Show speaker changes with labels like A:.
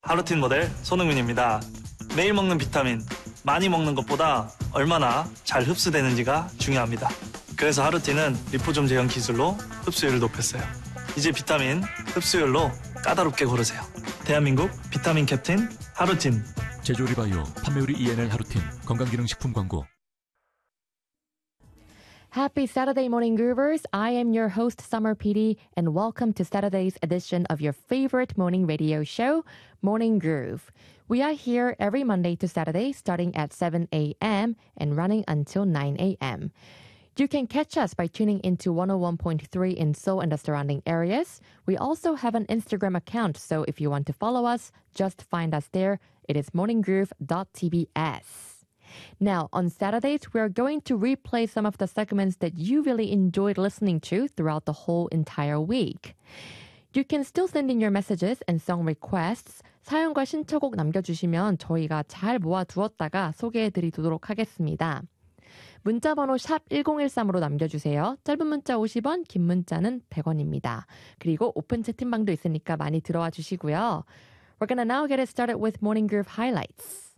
A: 하루틴 모델 손흥민입니다. 매일 먹는 비타민, 많이 먹는 것보다 얼마나 잘 흡수되는지가 중요합니다. 그래서 하루틴은 리포좀 제형 기술로 흡수율을 높였어요. 이제 비타민 흡수율로 까다롭게 고르세요. 대한민국 비타민 캡틴 하루틴.
B: 제조리 바이오 판매율이 ENL 하루틴 건강기능식품 광고.
C: Happy Saturday morning, Groovers. I am your host, Summer PD, and welcome to Saturday's edition of your favorite morning radio show, Morning Groove. We are here every Monday to Saturday starting at 7 a.m. and running until 9 a.m. You can catch us by tuning into 101.3 in Seoul and the surrounding areas. We also have an Instagram account, so if you want to follow us, just find us there. It is morninggroove.tbs. Now, on Saturdays, we are going to replay some of the segments that you really enjoyed listening to throughout the whole entire week. You can still send in your messages and song requests. 사연과 신청곡 남겨주시면 저희가 잘 모아두었다가 소개해드리도록 하겠습니다. 문자번호 샵 1013으로 남겨주세요. 짧은 문자 50원, 긴 문자는 100원입니다. 그리고 오픈 채팅방도 있으니까 많이 들어와 주시고요. We're gonna now get it started with Morning Groove highlights.